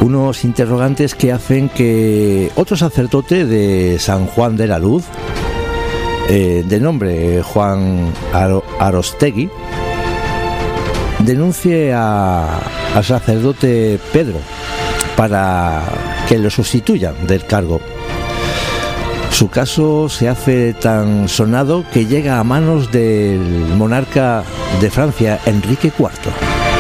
Unos interrogantes que hacen que otro sacerdote de San Juan de la Luz, de nombre Juan Arostegui, denuncie al sacerdote Pedro para que lo sustituyan del cargo. Su caso se hace tan sonado que llega a manos del monarca de Francia, Enrique IV.